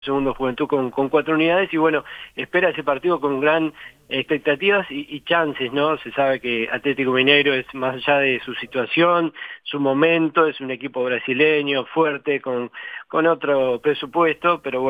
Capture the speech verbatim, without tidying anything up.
Segundo Juventud con, con cuatro unidades y bueno, espera ese partido con gran expectativas y, y chances, ¿no? Se sabe que Atlético Mineiro es más allá de su situación, su momento, es un equipo brasileño, fuerte, con, con otro presupuesto, pero bueno.